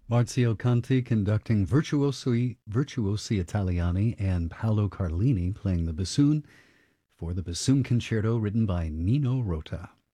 Marzio Conti conducting Virtuosi Italiani, and Paolo Carlini playing the bassoon for the Bassoon Concerto written by Nino Rota.